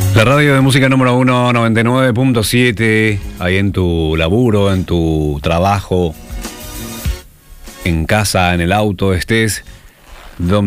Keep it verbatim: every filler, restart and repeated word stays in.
La radio de música número uno, noventa y nueve punto siete, ahí en tu laburo, en tu trabajo, en casa, en el auto, estés donde